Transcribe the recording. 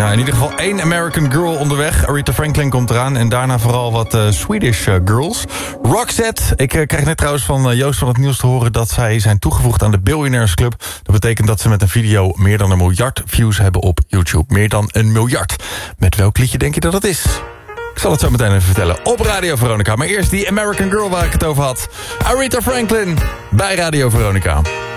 in ieder geval 1 American Girl onderweg. Aretha Franklin komt eraan en daarna vooral wat Swedish girls. Roxette, ik krijg net trouwens van Joost van het Nieuws te horen... dat zij zijn toegevoegd aan de Billionaires Club. Dat betekent dat ze met een video meer dan 1 miljard views hebben op YouTube. Meer dan 1 miljard. Met welk liedje denk je dat het is? Ik zal het zo meteen even vertellen op Radio Veronica. Maar eerst die American Girl waar ik het over had. Aretha Franklin bij Radio Veronica.